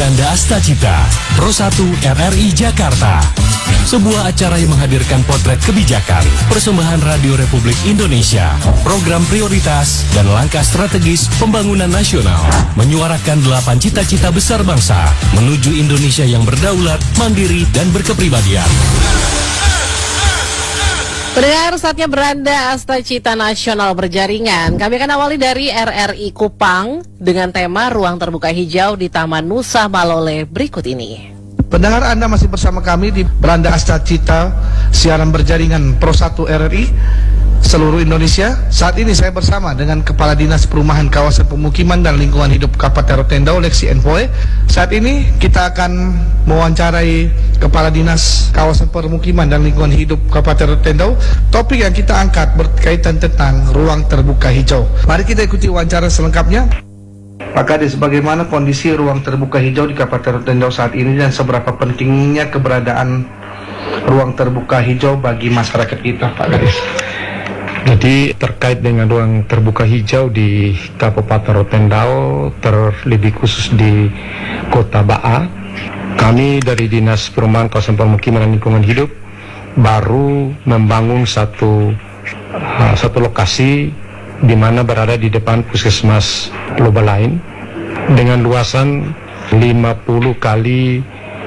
Beranda Astacita, Pro 1 RRI Jakarta. Sebuah acara yang menghadirkan potret kebijakan, persembahan Radio Republik Indonesia, program prioritas, dan langkah strategis pembangunan nasional. Menyuarakan 8 cita-cita besar bangsa menuju Indonesia yang berdaulat, mandiri, dan berkepribadian. Pendengar, saatnya Beranda Astacita Nasional berjaringan. Kami akan awali dari RRI Kupang dengan tema Ruang Terbuka Hijau di Taman Nusa Malole berikut ini. Pendengar, Anda masih bersama kami di Beranda Astacita, siaran berjaringan Pro 1 RRI seluruh Indonesia. Saat ini saya bersama dengan Kepala Dinas Perumahan Kawasan Pemukiman dan Lingkungan Hidup Kabupaten Rotendao, Lexi Envoe. Saat ini kita akan mewawancarai Kepala Dinas Kawasan Pemukiman dan Lingkungan Hidup Kabupaten Rotendao. Topik yang kita angkat berkaitan tentang ruang terbuka hijau. Mari kita ikuti wawancara selengkapnya. Pak Kades, bagaimana kondisi ruang terbuka hijau di Kabupaten Rotendao saat ini dan seberapa pentingnya keberadaan ruang terbuka hijau bagi masyarakat kita, Pak Kades? Jadi terkait dengan ruang terbuka hijau di Kabupaten Rotendao, terlebih khusus di Kota Ba'a, kami dari Dinas Perumahan Kawasan Pemukiman dan Lingkungan Hidup baru membangun satu lokasi di mana berada di depan Puskesmas Lobalain dengan luasan 50 kali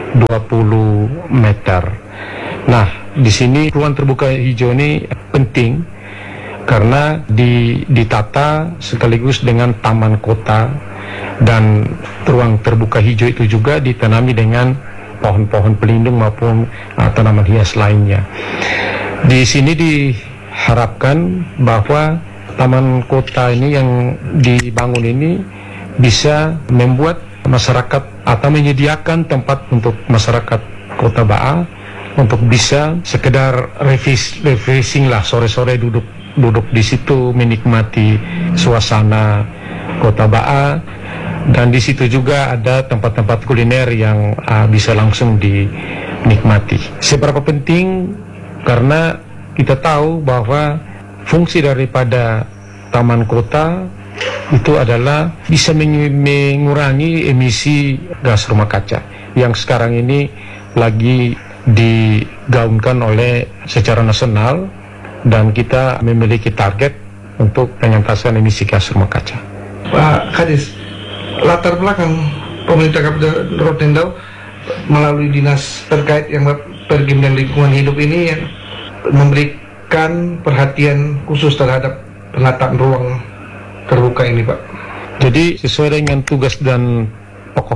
20 meter. Nah, di sini ruang terbuka hijau ini penting karena ditata sekaligus dengan taman kota, dan ruang terbuka hijau itu juga ditanami dengan pohon-pohon pelindung maupun tanaman hias lainnya. Di sini diharapkan bahwa taman kota ini yang dibangun ini bisa membuat masyarakat atau menyediakan tempat untuk masyarakat Kota Ba'a untuk bisa sekedar refreshing lah, sore-sore duduk di situ menikmati suasana Kota Ba'a, dan di situ juga ada tempat-tempat kuliner yang bisa langsung dinikmati. Seberapa penting karena kita tahu bahwa fungsi daripada taman kota itu adalah bisa mengurangi emisi gas rumah kaca yang sekarang ini lagi digaungkan oleh secara nasional, dan kita memiliki target untuk pengentasan emisi gas rumah kaca. Pak Kades, latar belakang pemerintah Kabupaten Rotendao melalui dinas terkait yang Pergim dan Lingkungan Hidup ini yang memberikan perhatian khusus terhadap penataan ruang terbuka ini, Pak. Jadi sesuai dengan tugas dan pokok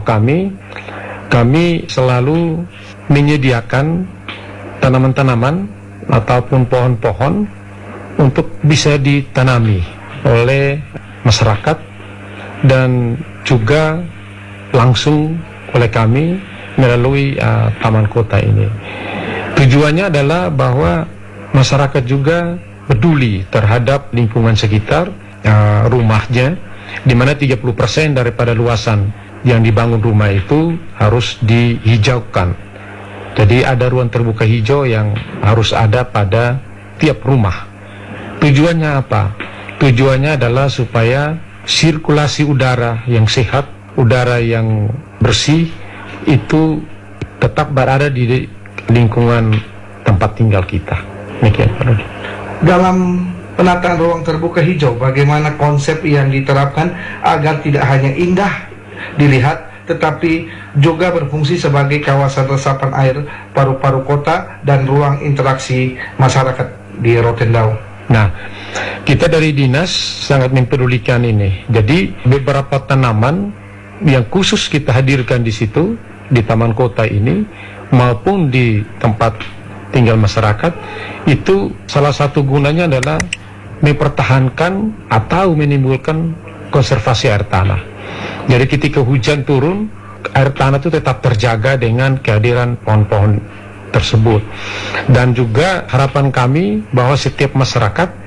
kami selalu menyediakan tanaman-tanaman ataupun pohon-pohon untuk bisa ditanami oleh masyarakat dan juga langsung oleh kami melalui taman kota ini. Tujuannya adalah bahwa masyarakat juga peduli terhadap lingkungan sekitar rumahnya, di mana 30% daripada luasan yang dibangun rumah itu harus dihijaukan. Jadi ada ruang terbuka hijau yang harus ada pada tiap rumah. Tujuannya apa? Tujuannya adalah supaya sirkulasi udara yang sehat, udara yang bersih itu tetap berada di lingkungan tempat tinggal kita. Demikian, Pak Rudi. Dalam penataan ruang terbuka hijau, bagaimana konsep yang diterapkan agar tidak hanya indah dilihat, tetapi juga berfungsi sebagai kawasan resapan air paru-paru kota dan ruang interaksi masyarakat di Rotendao. Nah, kita dari dinas sangat mempedulikan ini. Jadi beberapa tanaman yang khusus kita hadirkan di situ, di taman kota ini maupun di tempat tinggal masyarakat, itu salah satu gunanya adalah mempertahankan atau menimbulkan konservasi air tanah. Jadi ketika hujan turun, air tanah itu tetap terjaga dengan kehadiran pohon-pohon tersebut. Dan juga harapan kami bahwa setiap masyarakat